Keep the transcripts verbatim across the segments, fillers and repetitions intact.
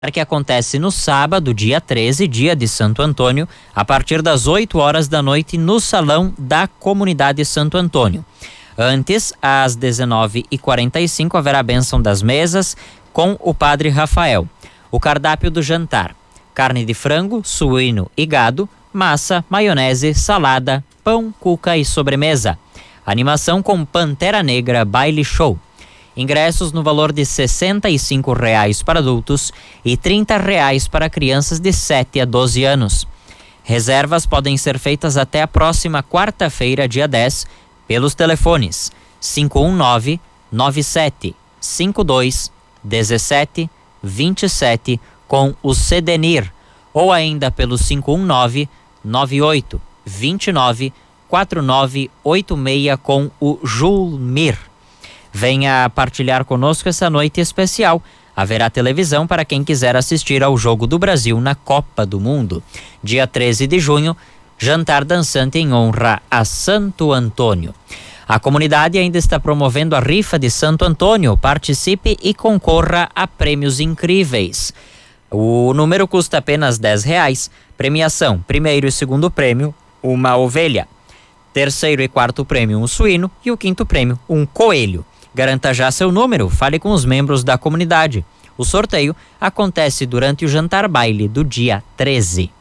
que acontece no sábado, dia treze, dia de Santo Antônio, a partir das oito horas da noite no Salão da Comunidade Santo Antônio. Antes, às dezenove e quarenta e cinco, haverá a bênção das mesas com o Padre Rafael. O cardápio do jantar: carne de frango, suíno e gado, massa, maionese, salada, pão, cuca e sobremesa. Animação com Pantera Negra Baile Show. Ingressos no valor de sessenta e cinco reais para adultos e trinta reais para crianças de sete a doze anos. Reservas podem ser feitas até a próxima quarta-feira, dia dez, pelos telefones cinco um nove, nove sete cinco dois, um sete dois sete com o Sedenir, ou ainda pelo cinco um nove, nove oito dois nove, quatro nove oito seis com o Julmir. Venha partilhar conosco essa noite especial. Haverá televisão para quem quiser assistir ao Jogo do Brasil na Copa do Mundo. Dia treze de junho, jantar dançante em honra a Santo Antônio. A comunidade ainda está promovendo a rifa de Santo Antônio. Participe e concorra a prêmios incríveis. O número custa apenas dez reais. Premiação: primeiro e segundo prêmio, uma ovelha. Terceiro e quarto prêmio, um suíno. E o quinto prêmio, um coelho. Garanta já seu número, fale com os membros da comunidade. O sorteio acontece durante o jantar baile do dia treze.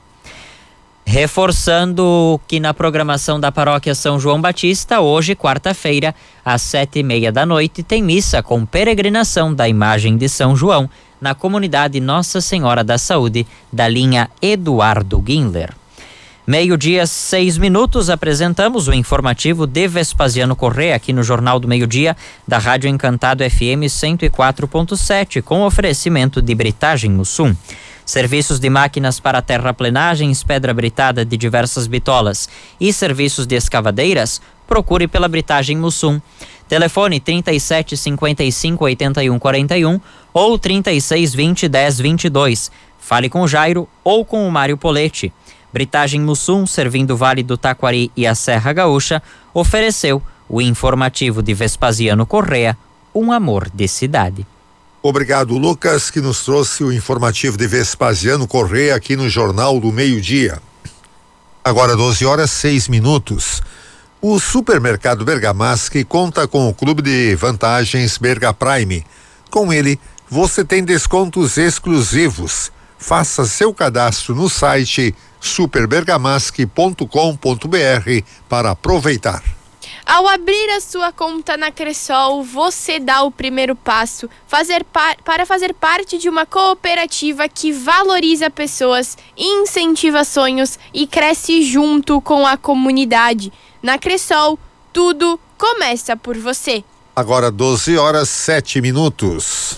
Reforçando que na programação da Paróquia São João Batista, hoje, quarta-feira, às sete e meia da noite, tem missa com peregrinação da imagem de São João na comunidade Nossa Senhora da Saúde, da linha Eduardo Guindler. Meio-dia, seis minutos, apresentamos o informativo de Vespasiano Corrêa aqui no Jornal do Meio-Dia da Rádio Encantado F M cento e quatro ponto sete, com oferecimento de Britagem Mussum. Serviços de máquinas para terraplenagens, pedra britada de diversas bitolas e serviços de escavadeiras, procure pela Britagem Mussum. Telefone trinta e sete, cinquenta e cinco, oitenta e um, quarenta e um ou trinta e seis, vinte, dez, vinte e dois. Fale com o Jairo ou com o Mário Poletti. Britagem Mussum, servindo o Vale do Taquari e a Serra Gaúcha, ofereceu o informativo de Vespasiano Corrêa, um amor de cidade. Obrigado, Lucas, que nos trouxe o informativo de Vespasiano Corrêa aqui no Jornal do Meio-Dia. Agora doze horas, seis minutos. O supermercado Bergamasque conta com o clube de vantagens Berga Prime. Com ele, você tem descontos exclusivos. Faça seu cadastro no site super bergamasque ponto com ponto b r para aproveitar. Ao abrir a sua conta na Cressol, você dá o primeiro passo fazer par- para fazer parte de uma cooperativa que valoriza pessoas, incentiva sonhos e cresce junto com a comunidade. Na Cressol, tudo começa por você. Agora doze horas, sete minutos.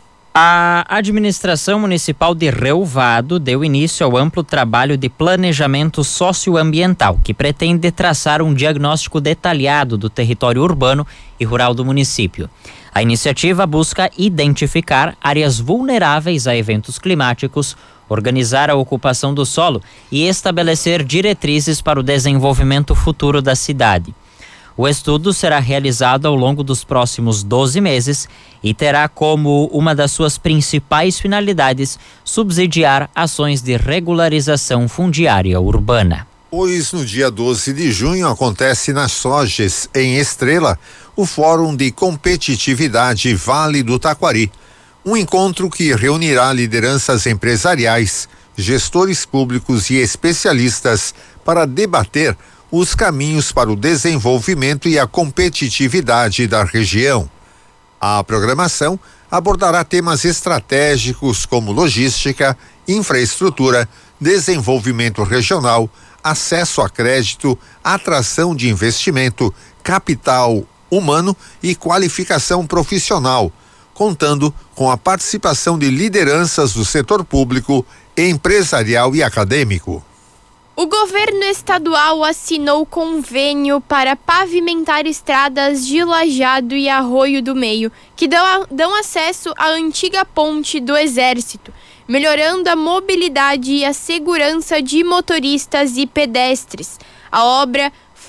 A administração municipal de Rio Vado deu início ao amplo trabalho de planejamento socioambiental, que pretende traçar um diagnóstico detalhado do território urbano e rural do município. A iniciativa busca identificar áreas vulneráveis a eventos climáticos, organizar a ocupação do solo e estabelecer diretrizes para o desenvolvimento futuro da cidade. O estudo será realizado ao longo dos próximos doze meses e terá como uma das suas principais finalidades subsidiar ações de regularização fundiária urbana. Pois no dia doze de junho acontece na Soges, em Estrela, o Fórum de Competitividade Vale do Taquari. Um encontro que reunirá lideranças empresariais, gestores públicos e especialistas para debater os caminhos para o desenvolvimento e a competitividade da região. A programação abordará temas estratégicos como logística, infraestrutura, desenvolvimento regional, acesso a crédito, atração de investimento, capital humano e qualificação profissional, contando com a participação de lideranças do setor público, empresarial e acadêmico. O governo estadual assinou convênio para pavimentar estradas de Lajeado e Arroio do Meio, que dão, dão acesso à antiga ponte do Exército, melhorando a mobilidade e a segurança de motoristas e pedestres. A obra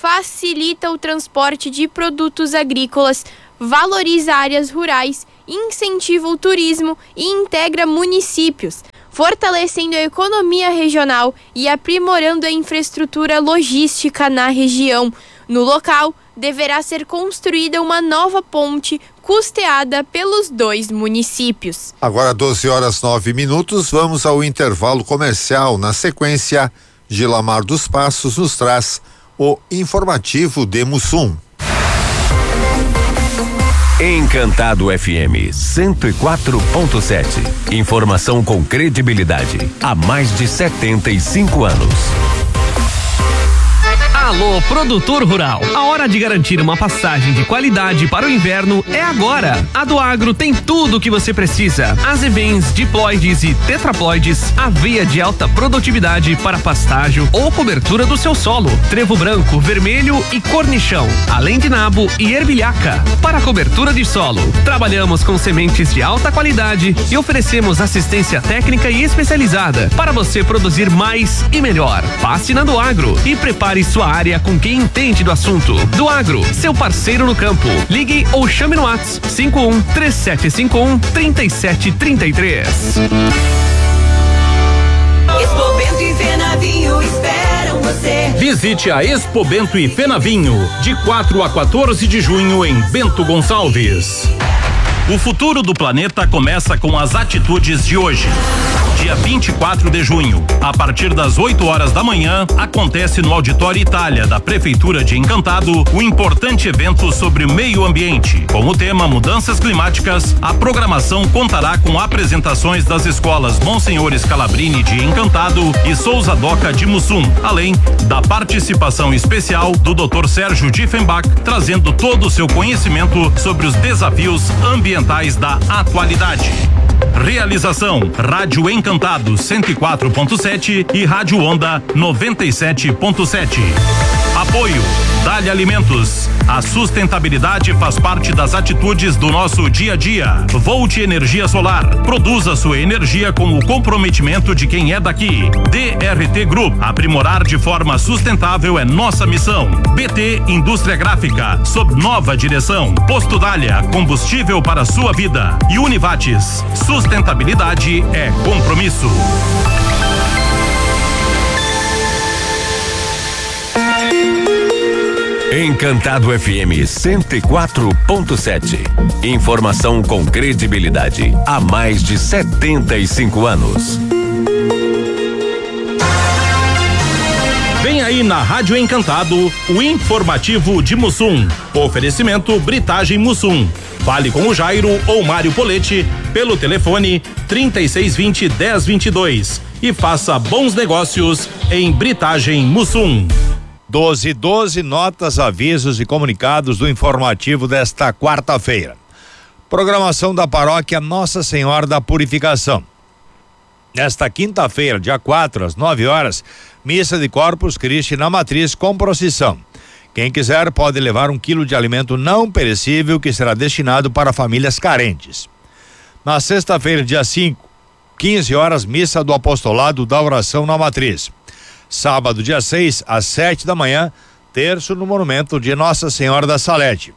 facilita o transporte de produtos agrícolas, valoriza áreas rurais, incentiva o turismo e integra municípios, fortalecendo a economia regional e aprimorando a infraestrutura logística na região. No local, deverá ser construída uma nova ponte custeada pelos dois municípios. Agora doze horas nove minutos, vamos ao intervalo comercial. Na sequência, Gilamar dos Passos nos traz o informativo de Mussum. Encantado F M cento e quatro ponto sete. Informação com credibilidade há mais de setenta e cinco anos. Alô, produtor rural. A hora de garantir uma passagem de qualidade para o inverno é agora. A do Agro tem tudo o que você precisa. Azevens, diploides e tetraploides, aveia de alta produtividade para pastágio ou cobertura do seu solo, trevo branco, vermelho e cornichão, além de nabo e ervilhaca para cobertura de solo. Trabalhamos com sementes de alta qualidade e oferecemos assistência técnica e especializada para você produzir mais e melhor. Passe na do Agro e prepare sua área com quem entende do assunto. Do Agro, seu parceiro no campo. Ligue ou chame no WhatsApp cinco um três sete cinco um três sete três três. Expo Bento e Fenavinho esperam você. Visite a Expo Bento e Fenavinho de quatro a quatorze de junho em Bento Gonçalves. O futuro do planeta começa com as atitudes de hoje. Dia vinte e quatro de junho, a partir das oito horas da manhã, acontece no Auditório Itália da Prefeitura de Encantado o importante evento sobre o meio ambiente. Com o tema Mudanças Climáticas, a programação contará com apresentações das escolas Monsenhor Scalabrini de Encantado e Souza Doca de Mussum, além da participação especial do doutor Sérgio Diefenbach, trazendo todo o seu conhecimento sobre os desafios ambientais da atualidade. Realização: Rádio Encantado cento e quatro ponto sete e Rádio Onda noventa e sete ponto sete. Apoio: Dali Alimentos. A sustentabilidade faz parte das atitudes do nosso dia a dia. Volt Energia Solar. Produza sua energia com o comprometimento de quem é daqui. D R T Group. Aprimorar de forma sustentável é nossa missão. B T Indústria Gráfica. Sob nova direção. Posto Dália. Combustível para sua vida. E Univates. Sustentabilidade é compromisso. Encantado F M cento e quatro ponto sete. Informação com credibilidade há mais de setenta e cinco anos. Vem aí na Rádio Encantado o informativo de Mussum. Oferecimento Britagem Mussum. Fale com o Jairo ou Mário Poletti pelo telefone trinta e seis vinte, dez vinte e dois e faça bons negócios em Britagem Mussum. doze, doze notas, avisos e comunicados do informativo desta quarta-feira. Programação da paróquia Nossa Senhora da Purificação. Nesta quinta-feira, dia quatro, às nove horas, missa de Corpus Christi na Matriz com procissão. Quem quiser pode levar um quilo de alimento não perecível que será destinado para famílias carentes. Na sexta-feira, dia cinco, quinze horas, missa do apostolado da oração na Matriz. Sábado, dia seis, às sete da manhã, terço no monumento de Nossa Senhora da Salete.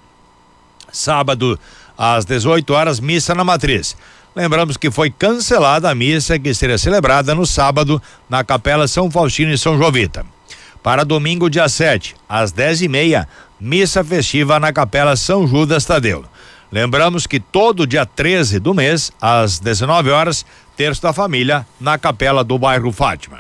Sábado, às dezoito horas, missa na Matriz. Lembramos que foi cancelada a missa que seria celebrada no sábado na Capela São Faustino e São Jovita. Para domingo, dia sete, às dez e meia, missa festiva na Capela São Judas Tadeu. Lembramos que todo dia treze do mês, às dezenove horas, terço da família na Capela do bairro Fátima.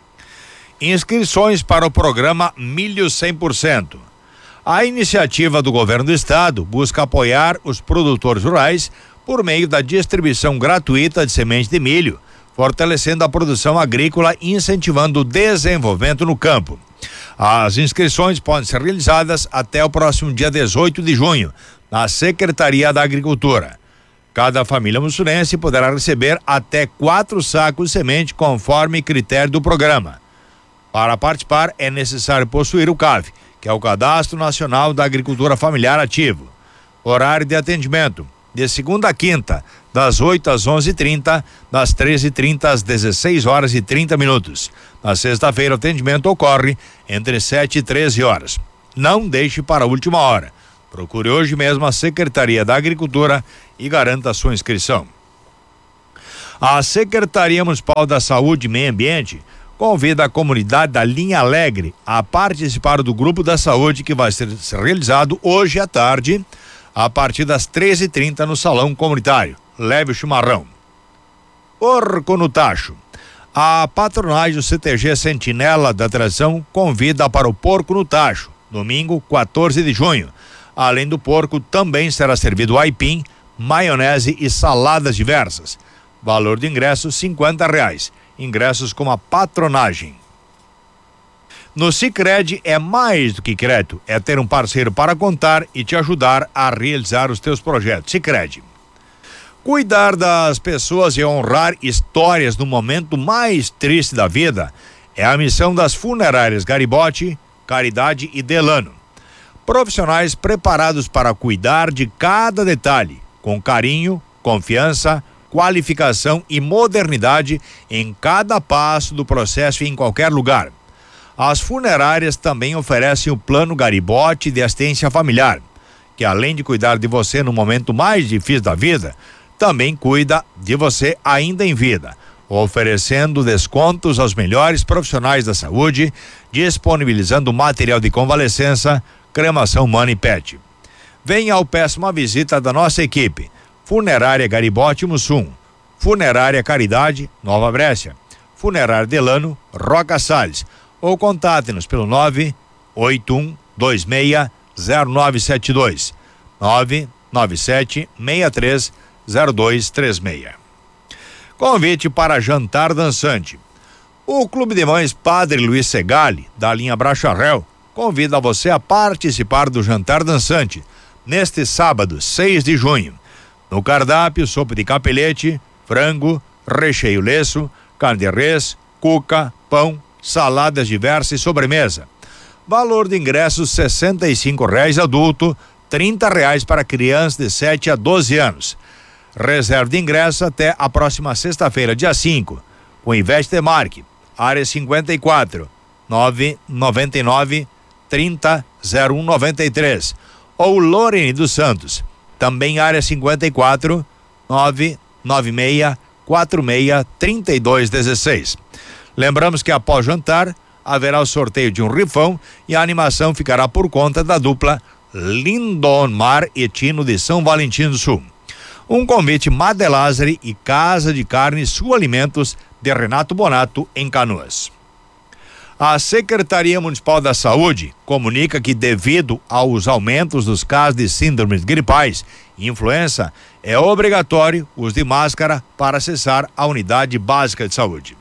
Inscrições para o programa Milho cem por cento. A iniciativa do governo do estado busca apoiar os produtores rurais por meio da distribuição gratuita de semente de milho, fortalecendo a produção agrícola e incentivando o desenvolvimento no campo. As inscrições podem ser realizadas até o próximo dia dezoito de junho, na Secretaria da Agricultura. Cada família mussurense poderá receber até quatro sacos de semente conforme critério do programa. Para participar, é necessário possuir o C A V, que é o Cadastro Nacional da Agricultura Familiar Ativo. Horário de atendimento: de segunda a quinta, das oito às onze e trinta, das treze e trinta às dezesseis horas e trinta minutos. Na sexta-feira, o atendimento ocorre entre sete e treze horas. Não deixe para a última hora. Procure hoje mesmo a Secretaria da Agricultura e garanta a sua inscrição. A Secretaria Municipal da Saúde e Meio Ambiente convida a comunidade da Linha Alegre a participar do grupo da saúde que vai ser realizado hoje à tarde, a partir das treze e trinta no Salão Comunitário. Leve o chimarrão. Porco no Tacho. A patronagem do C T G Sentinela da Tradição convida para o Porco no Tacho, domingo, quatorze de junho. Além do porco, também será servido aipim, maionese e saladas diversas. Valor de ingresso, cinquenta reais. Ingressos com a patronagem. No Sicredi é mais do que crédito, é ter um parceiro para contar e te ajudar a realizar os teus projetos. Sicredi. Cuidar das pessoas e honrar histórias no momento mais triste da vida é a missão das funerárias Garibotti, Caridade e Delano. Profissionais preparados para cuidar de cada detalhe, com carinho, confiança, qualificação e modernidade em cada passo do processo e em qualquer lugar. As funerárias também oferecem o Plano Garibotti de assistência familiar, que além de cuidar de você no momento mais difícil da vida, também cuida de você ainda em vida, oferecendo descontos aos melhores profissionais da saúde, disponibilizando material de convalescença, cremação humana e pet. Venha ao peça uma visita da nossa equipe. Funerária Garibotti Mussum, Funerária Caridade, Nova Brécia, Funerária Delano, Roca Salles, ou contate-nos pelo nove oito um dois seis zero nove sete dois, nove nove sete seis três zero dois três seis. Convite para jantar dançante. O Clube de Mães Padre Luiz Segali, da linha Bracharel, convida você a participar do jantar dançante neste sábado, seis de junho. No cardápio, sopa de capelete, frango, recheio leço, carne de res, cuca, pão, saladas diversas e sobremesa. Valor de ingressos sessenta e cinco reais adulto, trinta reais para crianças de sete a doze anos. Reserva de ingresso até a próxima sexta-feira, dia cinco, com Investe Marque, área cinquenta e quatro, nove nove nove, trinta, zero um noventa e três, ou Lorene dos Santos, também área cinquenta e quatro, nove nove seis, quatro seis, trinta e dois dezesseis. Lembramos que após jantar haverá o sorteio de um rifão e a animação ficará por conta da dupla Lindomar e Tino de São Valentim do Sul. Um convite Madelazari e Casa de Carne Sul Alimentos de Renato Bonato em Canoas. A Secretaria Municipal da Saúde comunica que, devido aos aumentos dos casos de síndromes gripais e influenza, é obrigatório o uso de máscara para acessar a unidade básica de saúde.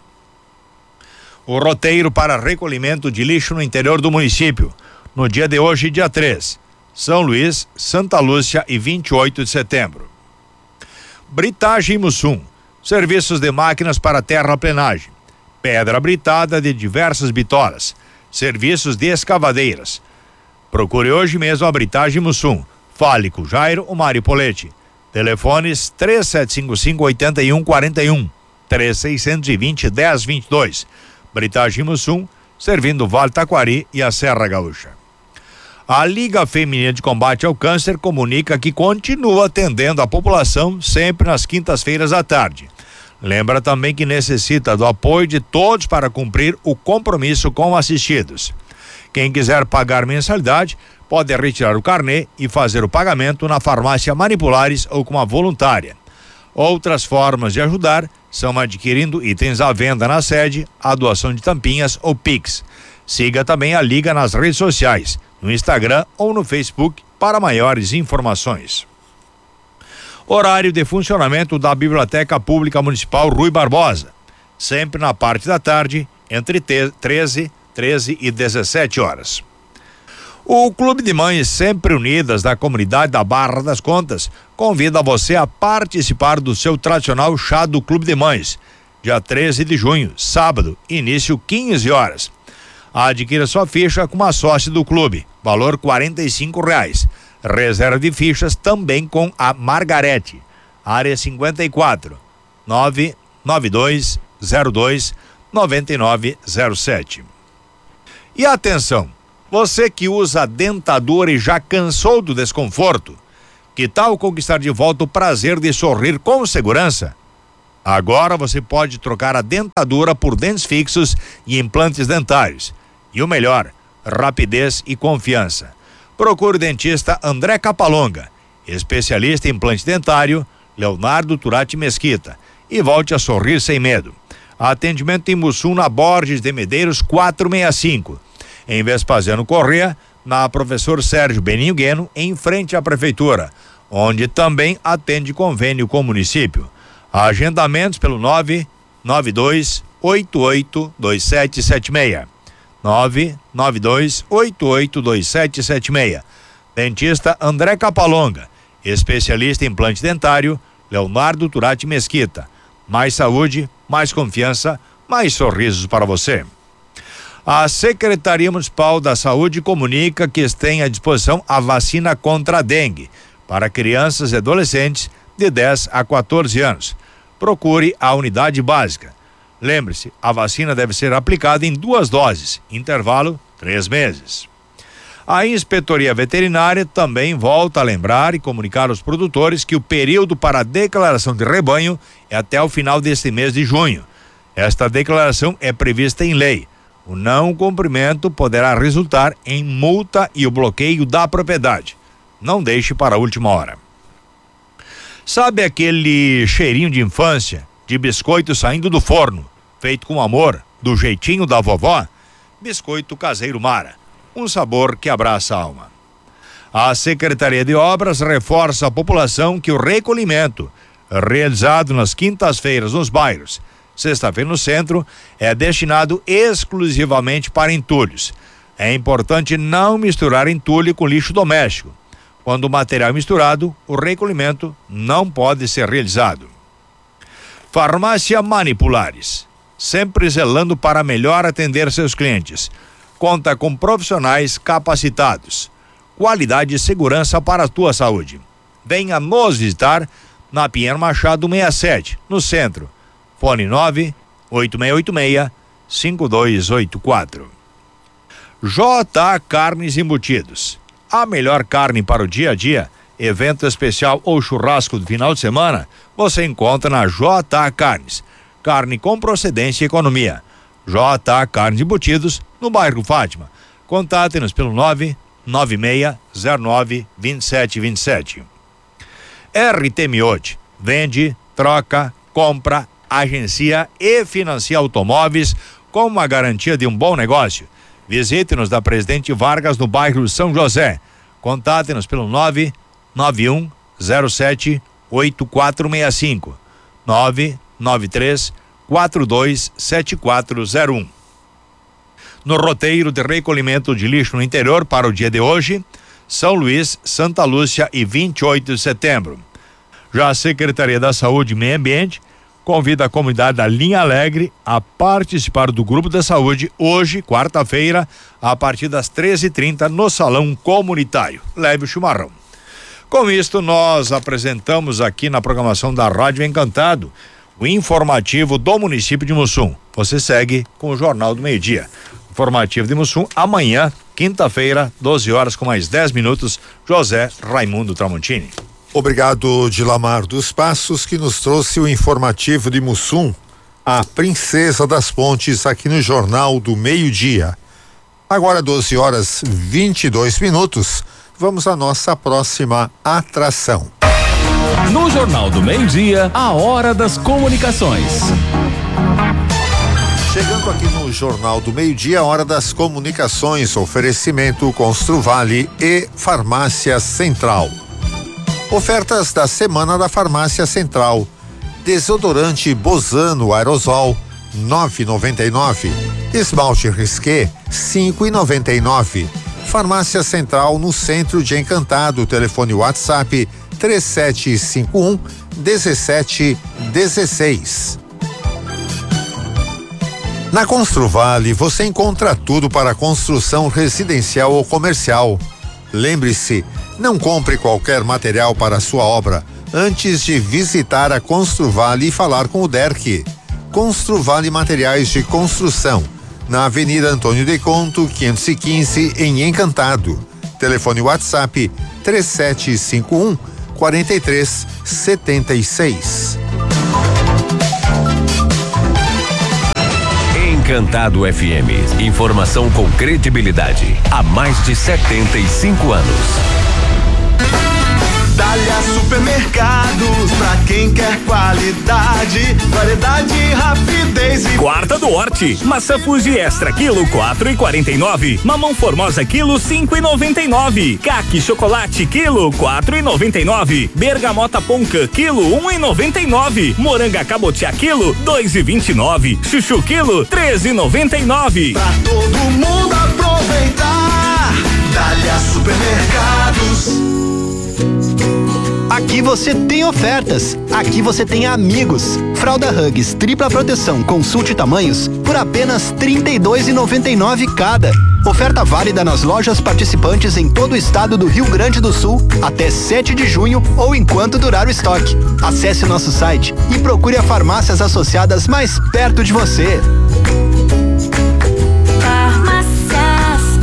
O roteiro para recolhimento de lixo no interior do município, no dia de hoje, dia três, São Luís, Santa Lúcia e vinte e oito de setembro. Britagem Mussum, serviços de máquinas para terraplenagem, pedra britada de diversas bitolas, serviços de escavadeiras. Procure hoje mesmo a Britagem Mussum. Fale com Jairo ou Mário Poletti. Telefones três sete cinco cinco, oito um quatro um, três seis dois zero, dez vinte e dois. Britagem Mussum, servindo o Vale Taquari e a Serra Gaúcha. A Liga Feminina de Combate ao Câncer comunica que continua atendendo a população sempre nas quintas-feiras à tarde. Lembra também que necessita do apoio de todos para cumprir o compromisso com assistidos. Quem quiser pagar mensalidade pode retirar o carnê e fazer o pagamento na farmácia Manipulares ou com uma voluntária. Outras formas de ajudar são adquirindo itens à venda na sede, a doação de tampinhas ou Pix. Siga também a Liga nas redes sociais, no Instagram ou no Facebook para maiores informações. Horário de funcionamento da Biblioteca Pública Municipal Rui Barbosa, sempre na parte da tarde, entre treze, treze e dezessete horas. O Clube de Mães Sempre Unidas da comunidade da Barra das Contas convida você a participar do seu tradicional chá do Clube de Mães, dia treze de junho, sábado, início quinze horas. Adquira sua ficha com uma sócia do clube, valor quarenta e cinco reais. Reserva de fichas também com a Margarete, área cinquenta e quatro, nove nove dois zero dois nove nove zero sete. E atenção, Você que usa dentadura e já cansou do desconforto, que tal conquistar de volta o prazer de sorrir com segurança? Agora você pode trocar a dentadura por dentes fixos e implantes dentários. E o melhor, rapidez e confiança. Procure o dentista André Capalonga, especialista em implante dentário, Leonardo Turati Mesquita, e volte a sorrir sem medo. Atendimento em Mussum, na Borges de Medeiros quatrocentos e sessenta e cinco. Em Vespasiano Corrêa, na Professor Sérgio Beninho Gueno, em frente à Prefeitura, onde também atende convênio com o município. Agendamentos pelo nove nove dois oito oito dois sete sete seis. nove nove dois oito oito dois sete sete seis. Dentista André Capalonga, especialista em implante dentário, Leonardo Turati Mesquita. Mais saúde, mais confiança, mais sorrisos para você. A Secretaria Municipal da Saúde comunica que tem à disposição a vacina contra a dengue para crianças e adolescentes de dez a quatorze anos. Procure a unidade básica. Lembre-se, a vacina deve ser aplicada em duas doses, intervalo três meses. A Inspetoria Veterinária também volta a lembrar e comunicar aos produtores que o período para a declaração de rebanho é até o final deste mês de junho. Esta declaração é prevista em lei. O não cumprimento poderá resultar em multa e o bloqueio da propriedade. Não deixe para a última hora. Sabe aquele cheirinho de infância, de biscoito saindo do forno, feito com amor, do jeitinho da vovó? Biscoito Caseiro Mara, um sabor que abraça a alma. A Secretaria de Obras reforça a população que o recolhimento, realizado nas quintas-feiras nos bairros, sexta-feira no centro, é destinado exclusivamente para entulhos. É importante não misturar entulho com lixo doméstico. Quando o material é misturado, o recolhimento não pode ser realizado. Farmácia Manipulares, sempre zelando para melhor atender seus clientes. Conta com profissionais capacitados. Qualidade e segurança para a tua saúde. Venha nos visitar na Pinheiro Machado sessenta e sete, no centro. Fone nove oito seis oito seis cinco dois oito quatro. J A Carnes Embutidos. A melhor carne para o dia a dia, evento especial ou churrasco do final de semana, você encontra na J A Carnes. Carne com procedência e economia. J A Carnes Embutidos, no bairro Fátima. Contate-nos pelo nove nove seis zero nove dois sete dois sete. R T Miote. Vende, troca, compra, agencia e financia automóveis com uma garantia de um bom negócio. Visite-nos da Presidente Vargas no bairro São José. Contate-nos pelo nove nove um zero sete oito quatro seis cinco. nove nove três quatro dois sete quatro zero um. No roteiro de recolhimento de lixo no interior para o dia de hoje, São Luís, Santa Lúcia e vinte e oito de setembro. Já a Secretaria da Saúde e Meio Ambiente convida a comunidade da Linha Alegre a participar do Grupo da Saúde hoje, quarta-feira, a partir das treze e trinta no Salão Comunitário. Leve o chimarrão. Com isto, nós apresentamos aqui na programação da Rádio Encantado o informativo do município de Mussum. Você segue com o Jornal do Meio-Dia. Informativo de Mussum, amanhã, quinta-feira, doze horas com mais dez minutos, José Raimundo Tramontini. Obrigado, Dilamar dos Passos, que nos trouxe o informativo de Mussum, a princesa das pontes, aqui no Jornal do Meio-Dia. Agora, doze horas vinte e dois minutos, vamos à nossa próxima atração. No Jornal do Meio-Dia, a hora das comunicações. Chegando aqui no Jornal do Meio-Dia, a hora das comunicações, oferecimento Construvale e Farmácia Central. Ofertas da semana da Farmácia Central. Desodorante Bozano Aerosol nove e noventa e nove. Esmalte Risqué cinco e noventa e nove. Farmácia Central no centro de Encantado. Telefone WhatsApp três sete cinco um um sete um seis. Na Construvale você encontra tudo para construção residencial ou comercial. Lembre-se, não compre qualquer material para a sua obra antes de visitar a Construvale e falar com o Derck. Construvale Materiais de Construção, na Avenida Antônio de Conto, quinhentos e quinze, em Encantado. Telefone WhatsApp três sete cinco um, quatro três sete seis. Encantado F M. Informação com credibilidade há mais de setenta e cinco anos. Dália Supermercados, pra quem quer qualidade, variedade, rapidez e... Quarta do Horti, maçã Fuji Extra quilo quatro e quarenta e nove, mamão Formosa quilo cinco e noventa e nove, Caqui chocolate quilo quatro e noventa e nove, bergamota Ponca quilo um e noventa e nove, moranga cabotiá quilo dois e vinte e nove, chuchu quilo três e noventa e nove. Pra todo mundo aproveitar, Dália Supermercados. Aqui você tem ofertas, aqui você tem amigos. Fralda Huggies tripla proteção, consulte tamanhos por apenas trinta e dois reais e noventa e nove cada. Oferta válida nas lojas participantes em todo o estado do Rio Grande do Sul até sete de junho ou enquanto durar o estoque. Acesse nosso site e procure as farmácias associadas mais perto de você. Farmácias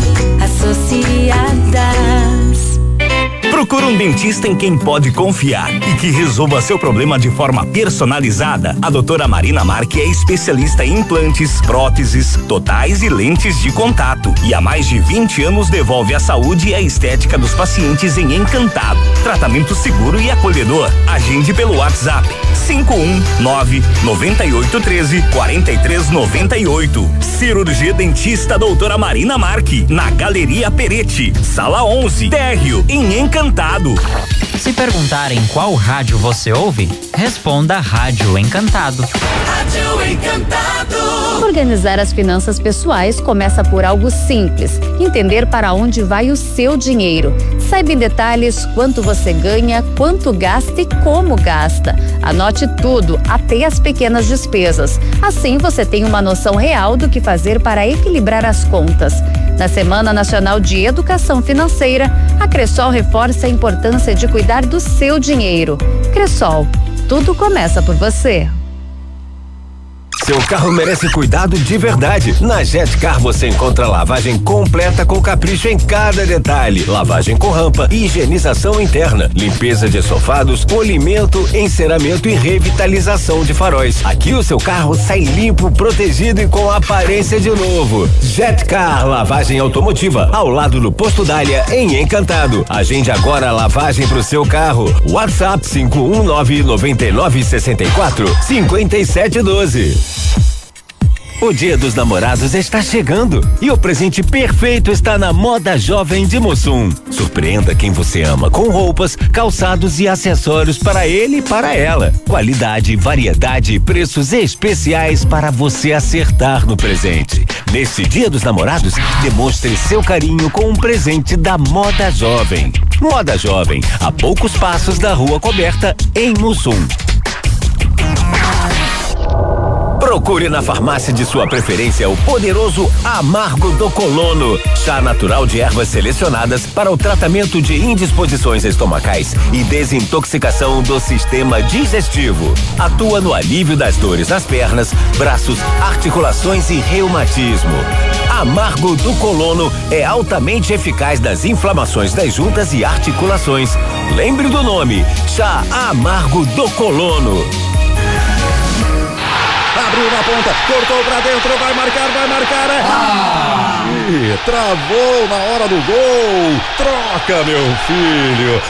Associadas. Procura um dentista em quem pode confiar e que resolva seu problema de forma personalizada. A doutora Marina Marque é especialista em implantes, próteses, totais e lentes de contato. E há mais de vinte anos devolve a saúde e a estética dos pacientes em Encantado. Tratamento seguro e acolhedor. Agende pelo WhatsApp cinco um nove, nove oito um três, quatro três nove oito. Cirurgia Dentista doutora Marina Marque, na Galeria Peretti, Sala onze, térreo, em Encantado. Se perguntarem qual rádio você ouve, responda Rádio Encantado. Rádio Encantado. Organizar as finanças pessoais começa por algo simples: entender para onde vai o seu dinheiro. Saiba em detalhes quanto você ganha, quanto gasta e como gasta. Anote tudo, até as pequenas despesas. Assim você tem uma noção real do que fazer para equilibrar as contas. Na Semana Nacional de Educação Financeira, a Cressol reforça a importância de cuidar do seu dinheiro. Cressol, tudo começa por você. Seu carro merece cuidado de verdade. Na Jetcar você encontra lavagem completa com capricho em cada detalhe. Lavagem com rampa, higienização interna, limpeza de estofados, polimento, enceramento e revitalização de faróis. Aqui o seu carro sai limpo, protegido e com aparência de novo. Jetcar Lavagem Automotiva, ao lado do Posto Dália, em Encantado. Agende agora a lavagem pro seu carro. WhatsApp cinco um nove, nove nove seis quatro, cinco sete um dois. O Dia dos Namorados está chegando e o presente perfeito está na Moda Jovem de Mussum. Surpreenda quem você ama com roupas, calçados e acessórios para ele e para ela. Qualidade, variedade e preços especiais para você acertar no presente. Neste Dia dos Namorados, demonstre seu carinho com um presente da Moda Jovem. Moda Jovem, a poucos passos da Rua Coberta, em Mussum. Procure na farmácia de sua preferência o poderoso Amargo do Colono, chá natural de ervas selecionadas para o tratamento de indisposições estomacais e desintoxicação do sistema digestivo. Atua no alívio das dores nas pernas, braços, articulações e reumatismo. Amargo do Colono é altamente eficaz nas inflamações das juntas e articulações. Lembre do nome, chá Amargo do Colono. Abriu na ponta, cortou pra dentro, vai marcar, vai marcar. É... Ah! Ih, travou na hora do gol. Troca, meu filho.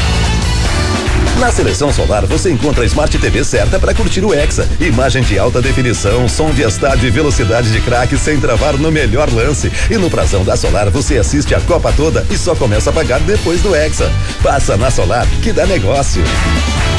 Na Seleção Solar você encontra a Smart T V certa para curtir o Hexa. Imagem de alta definição, som de estádio e velocidade de craque sem travar no melhor lance. E no prazão da Solar você assiste a Copa toda e só começa a pagar depois do Hexa. Passa na Solar que dá negócio.